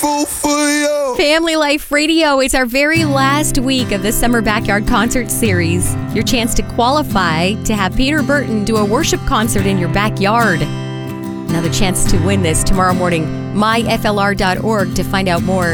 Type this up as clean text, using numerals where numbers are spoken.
fool for you. Family Life Radio is our very last week of the Summer Backyard Concert Series. Your chance to qualify to have Peter Burton do a worship concert in your backyard. Another chance to win this tomorrow morning. myflr.org to find out more.